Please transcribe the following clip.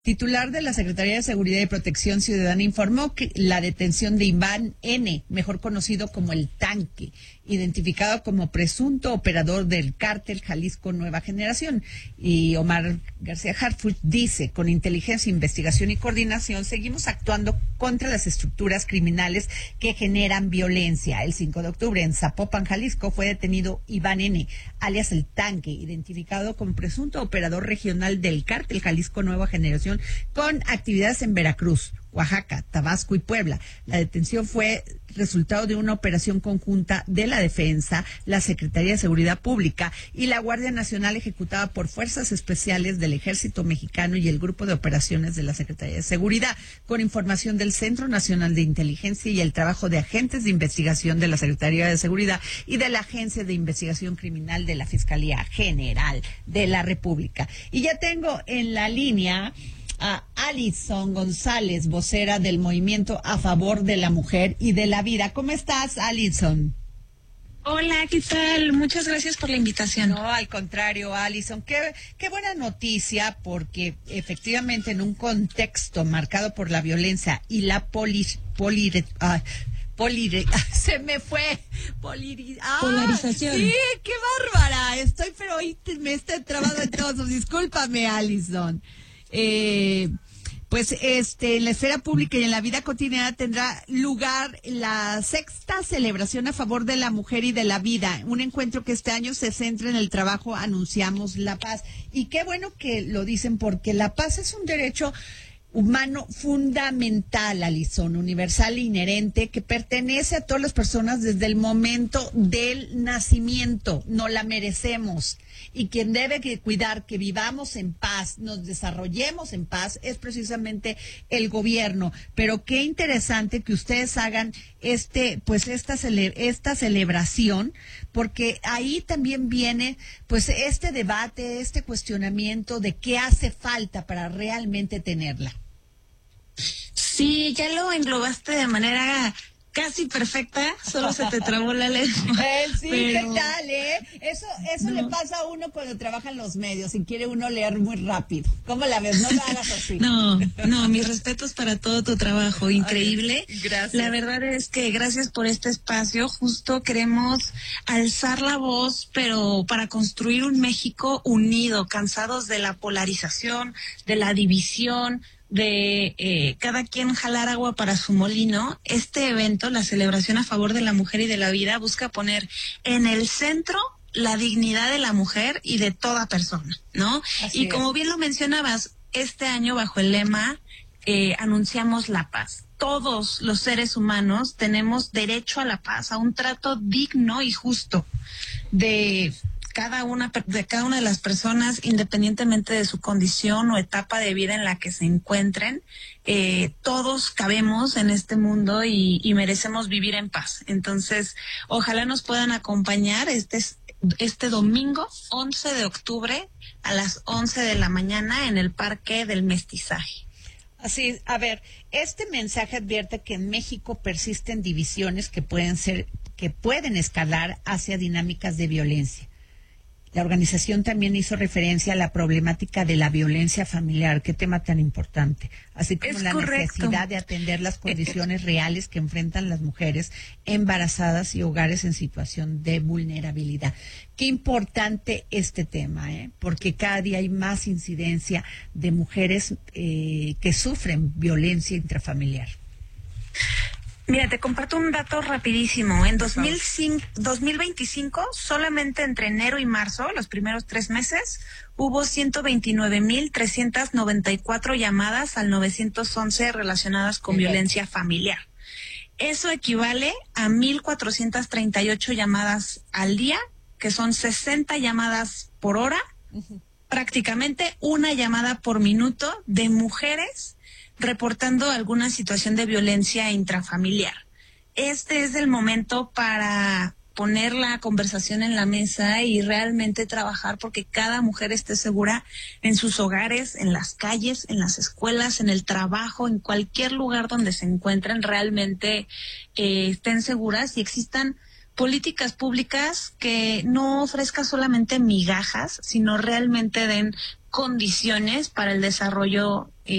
Titular de la Secretaría de Seguridad y Protección Ciudadana informó que la detención de Iván N., mejor conocido como El Tanque, identificado como presunto operador del cártel Jalisco Nueva Generación, y Omar García Harfuch dice: con inteligencia, investigación y coordinación seguimos actuando contra las estructuras criminales que generan violencia. El 5 de octubre en Zapopan, Jalisco, fue detenido Iván N., alias El Tanque, identificado como presunto operador regional del cártel Jalisco Nueva Generación, con actividades en Veracruz, Oaxaca, Tabasco y Puebla. La detención fue resultado de una operación conjunta de la Defensa, la Secretaría de Seguridad Pública y la Guardia Nacional, ejecutada por Fuerzas Especiales del Ejército Mexicano y el Grupo de Operaciones de la Secretaría de Seguridad, con información del Centro Nacional de Inteligencia y el trabajo de agentes de investigación de la Secretaría de Seguridad y de la Agencia de Investigación Criminal de la Fiscalía General de la República. Y ya tengo en la línea a Alison González, vocera del Movimiento a Favor de la Mujer y de la Vida. ¿Cómo estás, Alison? Hola, ¿qué tal? Muchas gracias por la invitación. No, al contrario, Alison, qué buena noticia, porque efectivamente en un contexto marcado por la violencia y la se me fue. Polarización. Sí, qué bárbara. Pero hoy me estoy trabado en todo. Discúlpame, Alison. En la esfera pública y en la vida cotidiana tendrá lugar la sexta celebración a favor de la mujer y de la vida, un encuentro que este año se centra en el trabajo Anunciamos la Paz. Y qué bueno que lo dicen, porque la paz es un derecho humano fundamental, Alison, universal e inherente, que pertenece a todas las personas desde el momento del nacimiento. No la merecemos. Y quien debe cuidar que vivamos en paz, nos desarrollemos en paz, es precisamente el gobierno. Pero qué interesante que ustedes hagan esta celebración, porque ahí también viene este debate, este cuestionamiento de qué hace falta para realmente tenerla. Sí, ya lo englobaste de manera casi perfecta, solo se te trabó la lengua. Sí, ¿qué tal, Eso no le pasa a uno cuando trabaja en los medios y quiere uno leer muy rápido. ¿Cómo la ves? No lo hagas así. No, mis respetos para todo tu trabajo, increíble. Ay, gracias. La verdad es que gracias por este espacio. Justo queremos alzar la voz, pero para construir un México unido, cansados de la polarización, de la división, de cada quien jalar agua para su molino. Este evento, la celebración a favor de la mujer y de la vida, busca poner en el centro la dignidad de la mujer y de toda persona, ¿no? Así y como es. bien lo mencionabas, este año bajo el lema Anunciamos la Paz. Todos los seres humanos tenemos derecho a la paz, a un trato digno y justo de cada una de las personas, independientemente de su condición o etapa de vida en la que se encuentren. Todos cabemos en este mundo y merecemos vivir en paz. Entonces, ojalá nos puedan acompañar este domingo 11 de octubre a las 11 de la mañana en el Parque del Mestizaje. Así, a ver, este mensaje advierte que en México persisten divisiones que pueden escalar hacia dinámicas de violencia. La organización también hizo referencia a la problemática de la violencia familiar, qué tema tan importante, así como la necesidad de atender las condiciones reales que enfrentan las mujeres embarazadas y hogares en situación de vulnerabilidad. Qué importante este tema, porque cada día hay más incidencia de mujeres que sufren violencia intrafamiliar. Mira, te comparto un dato rapidísimo. En 2025, solamente entre enero y marzo, los primeros 3 meses, hubo 129,394 llamadas al 911 relacionadas con violencia familiar. Eso equivale a 1,438 llamadas al día, que son 60 llamadas por hora, prácticamente una llamada por minuto de mujeres reportando alguna situación de violencia intrafamiliar. Este es el momento para poner la conversación en la mesa y realmente trabajar porque cada mujer esté segura en sus hogares, en las calles, en las escuelas, en el trabajo, en cualquier lugar donde se encuentren, realmente estén seguras y existan políticas públicas que no ofrezcan solamente migajas, sino realmente den condiciones para el desarrollo